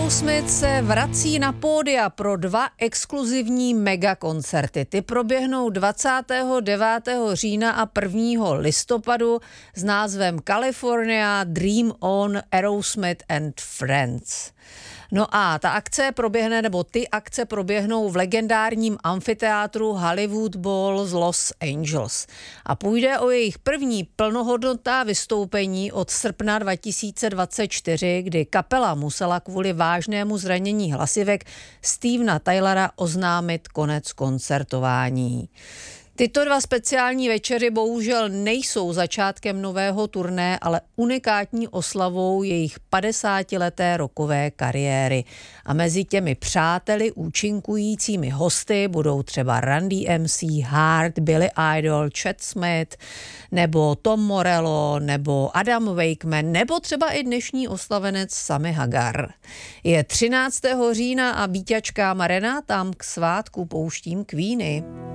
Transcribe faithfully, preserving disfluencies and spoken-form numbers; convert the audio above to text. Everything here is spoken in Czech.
Aerosmith se vrací na pódia pro dva exkluzivní megakoncerty. Ty proběhnou dvacátého devátého října a prvního listopadu s názvem California Dream On Aerosmith and Friends. No a ta akce proběhne, nebo ty akce proběhnou v legendárním amfiteátru Hollywood Bowl z Los Angeles. A půjde o jejich první plnohodnotná vystoupení od srpna dva tisíce dvacet čtyři, kdy kapela musela kvůli vážnému zranění hlasivek Stevena Tylera oznámit konec koncertování. Tyto dva speciální večery bohužel nejsou začátkem nového turné, ale unikátní oslavou jejich padesátileté rockové kariéry. A mezi těmi přáteli účinkujícími hosty budou třeba Run D M C, Heart, Billy Idol, Chad Smith, nebo Tom Morello, nebo Adam Wakeman, nebo třeba i dnešní oslavenec Sammy Hagar. Je třináctého října a víťačka Marena tam k svátku pouštím Queeny.